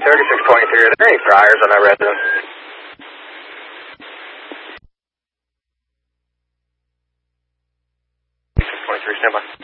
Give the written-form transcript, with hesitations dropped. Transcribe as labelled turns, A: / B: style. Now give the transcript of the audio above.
A: 3623, are there any priors on that residence? 23, stand by.